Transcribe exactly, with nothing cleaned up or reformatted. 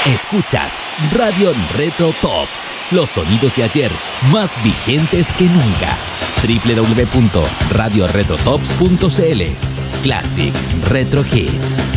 Escuchas Radio Retro Tops, los sonidos de ayer más vigentes que nunca. doble u doble u doble u punto radio retro tops punto c l. Classic Retro Hits.